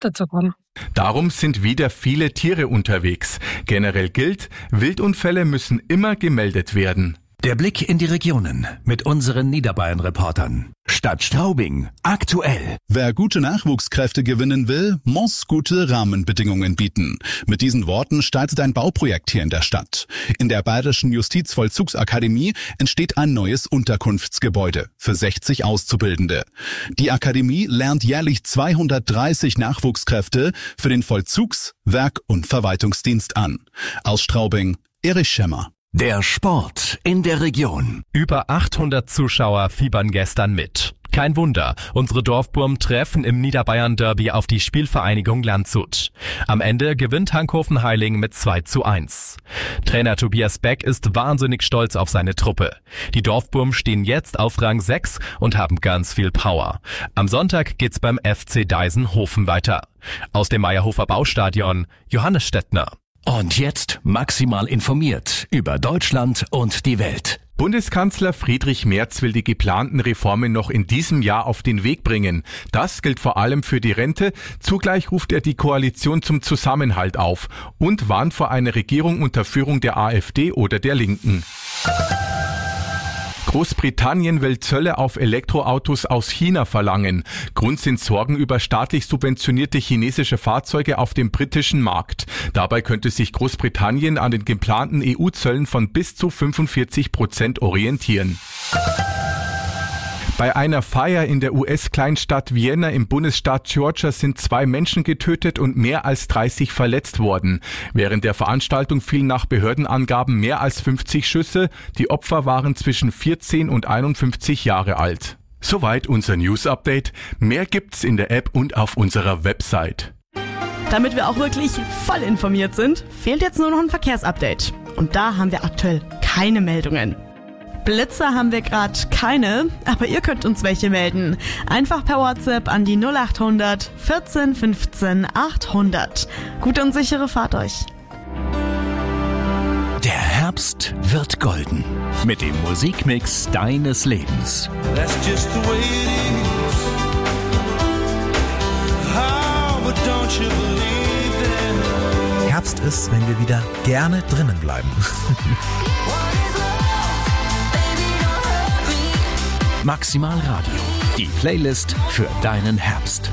dazu kommen. Darum sind wieder viele Tiere unterwegs. Generell gilt, Wildunfälle müssen immer gemeldet werden. Der Blick in die Regionen mit unseren Niederbayern-Reportern. Stadt Straubing, aktuell. Wer gute Nachwuchskräfte gewinnen will, muss gute Rahmenbedingungen bieten. Mit diesen Worten startet ein Bauprojekt hier in der Stadt. In der Bayerischen Justizvollzugsakademie entsteht ein neues Unterkunftsgebäude für 60 Auszubildende. Die Akademie lernt jährlich 230 Nachwuchskräfte für den Vollzugs-, Werk- und Verwaltungsdienst an. Aus Straubing, Erich Schemmer. Der Sport in der Region. Über 800 Zuschauer fiebern gestern mit. Kein Wunder, unsere Dorfburm treffen im Niederbayern-Derby auf die Spielvereinigung Landshut. Am Ende gewinnt Hankhofen-Heiling mit 2:1. Trainer Tobias Beck ist wahnsinnig stolz auf seine Truppe. Die Dorfburm stehen jetzt auf Rang 6 und haben ganz viel Power. Am Sonntag geht's beim FC Deisenhofen weiter. Aus dem Meierhofer Baustadion, Johannes Stettner. Und jetzt maximal informiert über Deutschland und die Welt. Bundeskanzler Friedrich Merz will die geplanten Reformen noch in diesem Jahr auf den Weg bringen. Das gilt vor allem für die Rente. Zugleich ruft er die Koalition zum Zusammenhalt auf und warnt vor einer Regierung unter Führung der AfD oder der Linken. Großbritannien will Zölle auf Elektroautos aus China verlangen. Grund sind Sorgen über staatlich subventionierte chinesische Fahrzeuge auf dem britischen Markt. Dabei könnte sich Großbritannien an den geplanten EU-Zöllen von bis zu 45% orientieren. Bei einer Feier in der US-Kleinstadt Vienna im Bundesstaat Georgia sind 2 Menschen getötet und mehr als 30 verletzt worden. Während der Veranstaltung fielen nach Behördenangaben mehr als 50 Schüsse. Die Opfer waren zwischen 14 und 51 Jahre alt. Soweit unser News-Update. Mehr gibt's in der App und auf unserer Website. Damit wir auch wirklich voll informiert sind, fehlt jetzt nur noch ein Verkehrsupdate. Und da haben wir aktuell keine Meldungen. Blitzer haben wir gerade keine, aber ihr könnt uns welche melden. Einfach per WhatsApp an die 0800 14 15 800. Gute und sichere Fahrt euch. Der Herbst wird golden. Mit dem Musikmix deines Lebens. That's just the way it is. Oh, but don't you believe that? Herbst ist, wenn wir wieder gerne drinnen bleiben. Maximal Radio. Die Playlist für deinen Herbst.